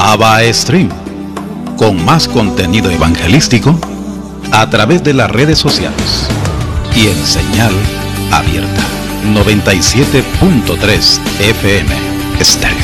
ABA Stream, con más contenido evangelístico a través de las redes sociales y en señal abierta. 97.3 FM Estéreo.